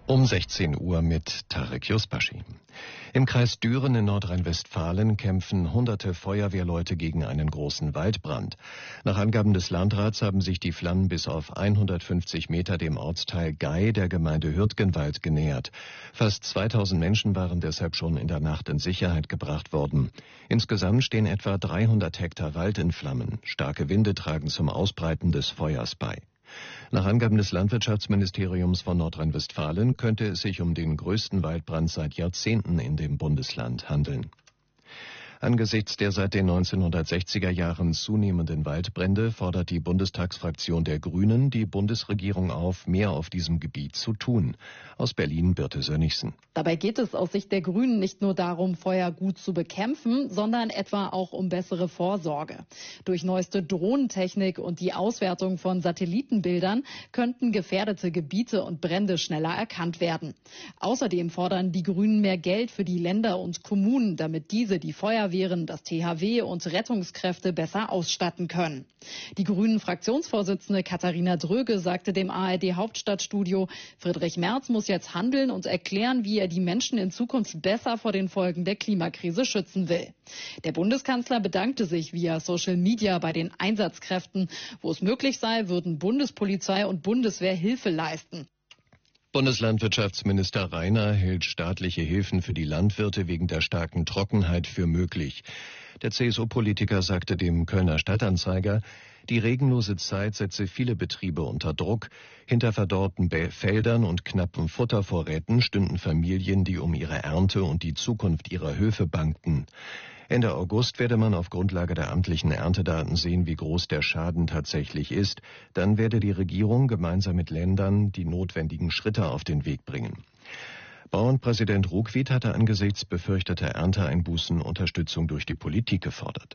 Um 16 Uhr mit Tarek Yusbashi. Im Kreis Düren in Nordrhein-Westfalen kämpfen hunderte Feuerwehrleute gegen einen großen Waldbrand. Nach Angaben des Landrats haben sich die Flammen bis auf 150 Meter dem Ortsteil Gei der Gemeinde Hürtgenwald genähert. Fast 2000 Menschen waren deshalb schon in der Nacht in Sicherheit gebracht worden. Insgesamt stehen etwa 300 Hektar Wald in Flammen. Starke Winde tragen zum Ausbreiten des Feuers bei. Nach Angaben des Landwirtschaftsministeriums von Nordrhein-Westfalen könnte es sich um den größten Waldbrand seit Jahrzehnten in dem Bundesland handeln. Angesichts der seit den 1960er Jahren zunehmenden Waldbrände fordert die Bundestagsfraktion der Grünen die Bundesregierung auf, mehr auf diesem Gebiet zu tun. Aus Berlin Birte Sönnigsen. Dabei geht es aus Sicht der Grünen nicht nur darum, Feuer gut zu bekämpfen, sondern etwa auch um bessere Vorsorge. Durch neueste Drohnentechnik und die Auswertung von Satellitenbildern könnten gefährdete Gebiete und Brände schneller erkannt werden. Außerdem fordern die Grünen mehr Geld für die Länder und Kommunen, damit diese die Feuerwehren, das THW und Rettungskräfte besser ausstatten können. Die Grünen-Fraktionsvorsitzende Katharina Dröge sagte dem ARD-Hauptstadtstudio, Friedrich Merz muss jetzt handeln und erklären, wie er die Menschen in Zukunft besser vor den Folgen der Klimakrise schützen will. Der Bundeskanzler bedankte sich via Social Media bei den Einsatzkräften. Wo es möglich sei, würden Bundespolizei und Bundeswehr Hilfe leisten. Bundeslandwirtschaftsminister Rainer hält staatliche Hilfen für die Landwirte wegen der starken Trockenheit für möglich. Der CSU-Politiker sagte dem Kölner Stadtanzeiger, die regenlose Zeit setze viele Betriebe unter Druck. Hinter verdorrten Feldern und knappen Futtervorräten stünden Familien, die um ihre Ernte und die Zukunft ihrer Höfe bangten. Ende August werde man auf Grundlage der amtlichen Erntedaten sehen, wie groß der Schaden tatsächlich ist. Dann werde die Regierung gemeinsam mit Ländern die notwendigen Schritte auf den Weg bringen. Bauernpräsident Ruckwied hatte angesichts befürchteter Ernteeinbußen Unterstützung durch die Politik gefordert.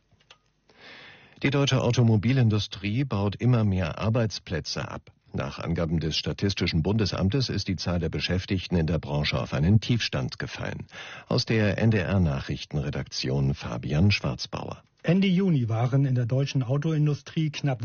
Die deutsche Automobilindustrie baut immer mehr Arbeitsplätze ab. Nach Angaben des Statistischen Bundesamtes ist die Zahl der Beschäftigten in der Branche auf einen Tiefstand gefallen. Aus der NDR-Nachrichtenredaktion Fabian Schwarzbauer. Ende Juni waren in der deutschen Autoindustrie knapp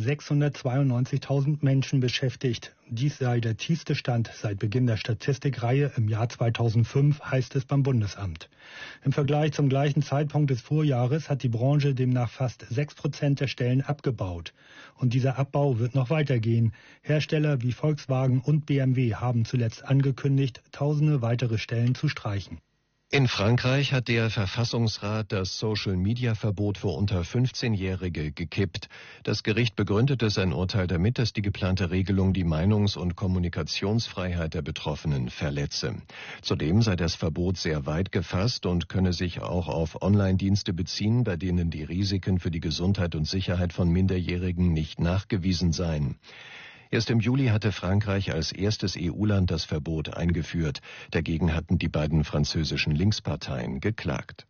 692.000 Menschen beschäftigt. Dies sei der tiefste Stand seit Beginn der Statistikreihe im Jahr 2005, heißt es beim Bundesamt. Im Vergleich zum gleichen Zeitpunkt des Vorjahres hat die Branche demnach fast 6% der Stellen abgebaut. Und dieser Abbau wird noch weitergehen. Hersteller wie Volkswagen und BMW haben zuletzt angekündigt, tausende weitere Stellen zu streichen. In Frankreich hat der Verfassungsrat das Social-Media-Verbot für unter 15-Jährige gekippt. Das Gericht begründete sein Urteil damit, dass die geplante Regelung die Meinungs- und Kommunikationsfreiheit der Betroffenen verletze. Zudem sei das Verbot sehr weit gefasst und könne sich auch auf Online-Dienste beziehen, bei denen die Risiken für die Gesundheit und Sicherheit von Minderjährigen nicht nachgewiesen seien. Erst im Juli hatte Frankreich als erstes EU-Land das Verbot eingeführt. Dagegen hatten die beiden französischen Linksparteien geklagt.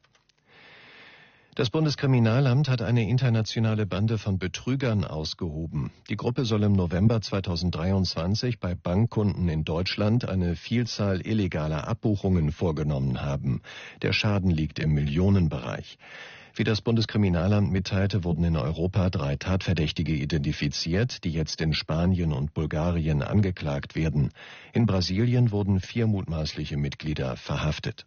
Das Bundeskriminalamt hat eine internationale Bande von Betrügern ausgehoben. Die Gruppe soll im November 2023 bei Bankkunden in Deutschland eine Vielzahl illegaler Abbuchungen vorgenommen haben. Der Schaden liegt im Millionenbereich. Wie das Bundeskriminalamt mitteilte, wurden in Europa 3 Tatverdächtige identifiziert, die jetzt in Spanien und Bulgarien angeklagt werden. In Brasilien wurden 4 mutmaßliche Mitglieder verhaftet.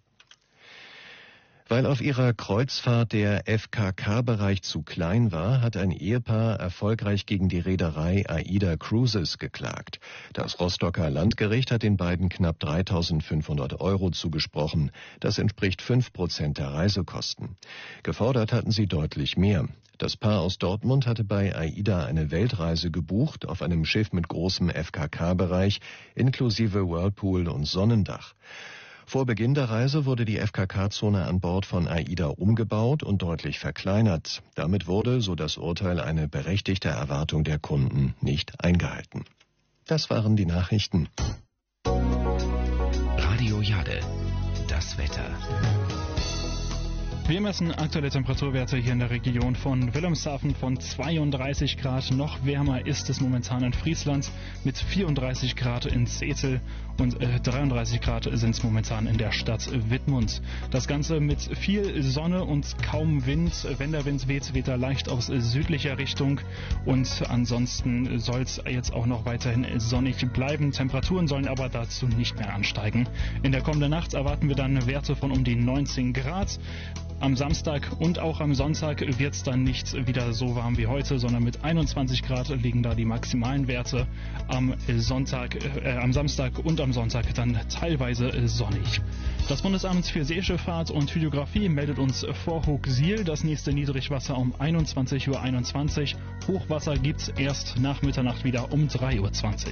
Weil auf ihrer Kreuzfahrt der FKK-Bereich zu klein war, hat ein Ehepaar erfolgreich gegen die Reederei AIDA Cruises geklagt. Das Rostocker Landgericht hat den beiden knapp 3.500 € zugesprochen. Das entspricht 5% der Reisekosten. Gefordert hatten sie deutlich mehr. Das Paar aus Dortmund hatte bei AIDA eine Weltreise gebucht auf einem Schiff mit großem FKK-Bereich inklusive Whirlpool und Sonnendach. Vor Beginn der Reise wurde die FKK-Zone an Bord von AIDA umgebaut und deutlich verkleinert. Damit wurde, so das Urteil, eine berechtigte Erwartung der Kunden nicht eingehalten. Das waren die Nachrichten. Radio Jade, das Wetter. Wir messen aktuelle Temperaturwerte hier in der Region von Wilhelmshaven von 32 Grad. Noch wärmer ist es momentan in Friesland mit 34 Grad in Zetel und 33 Grad sind es momentan in der Stadt Wittmund. Das Ganze mit viel Sonne und kaum Wind. Wenn der Wind weht, weht er leicht aus südlicher Richtung und ansonsten soll es jetzt auch noch weiterhin sonnig bleiben. Temperaturen sollen aber dazu nicht mehr ansteigen. In der kommenden Nacht erwarten wir dann Werte von um die 19 Grad. Am Samstag und auch am Sonntag wird es dann nicht wieder so warm wie heute, sondern mit 21 Grad liegen da die maximalen Werte. Am Samstag und am Sonntag dann teilweise sonnig. Das Bundesamt für Seeschifffahrt und Hydrographie meldet uns vor Hochsiel das nächste Niedrigwasser um 21:21 Uhr. Hochwasser gibt es erst nach Mitternacht wieder um 3:20 Uhr.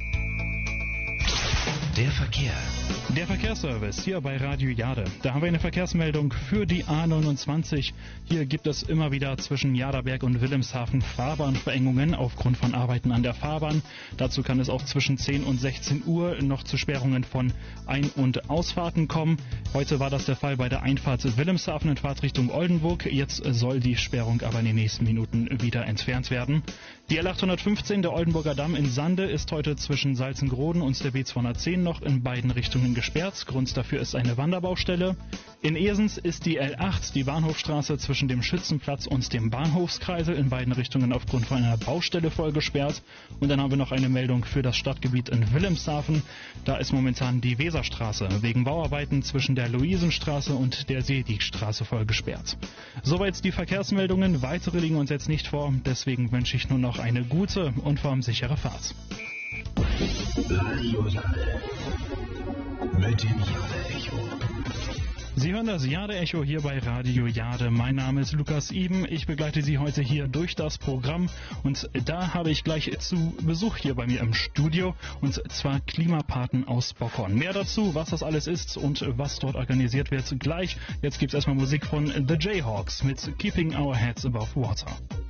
Der Verkehr. Der Verkehrsservice hier bei Radio Jade. Da haben wir eine Verkehrsmeldung für die A29. Hier gibt es immer wieder zwischen Jaderberg und Wilhelmshaven Fahrbahnverengungen aufgrund von Arbeiten an der Fahrbahn. Dazu kann es auch zwischen 10 und 16 Uhr noch zu Sperrungen von Ein- und Ausfahrten kommen. Heute war das der Fall bei der Einfahrt Wilhelmshaven in Fahrtrichtung Oldenburg. Jetzt soll die Sperrung aber in den nächsten Minuten wieder entfernt werden. Die L815, der Oldenburger Damm in Sande, ist heute zwischen Salzengroden und der B210 noch in beiden Richtungen gesperrt. Grund dafür ist eine Wanderbaustelle. In Esens ist die L8, die Bahnhofstraße zwischen dem Schützenplatz und dem Bahnhofskreisel in beiden Richtungen aufgrund von einer Baustelle voll gesperrt. Und dann haben wir noch eine Meldung für das Stadtgebiet in Wilhelmshaven. Da ist momentan die Weserstraße wegen Bauarbeiten zwischen der Luisenstraße und der Seedigstraße voll gesperrt. Soweit die Verkehrsmeldungen. Weitere liegen uns jetzt nicht vor. Deswegen wünsche ich nur noch eine gute und vor allem sichere Fahrt. Radio Jade. Mit dem Jade-Echo. Sie hören das Jade-Echo hier bei Radio Jade. Mein Name ist Lukas Iben. Ich begleite Sie heute hier durch das Programm. Und da habe ich gleich zu Besuch hier bei mir im Studio. Und zwar Klimapaten aus Bockhorn. Mehr dazu, was das alles ist und was dort organisiert wird, gleich. Jetzt gibt es erstmal Musik von The Jayhawks mit Keeping Our Heads Above Water.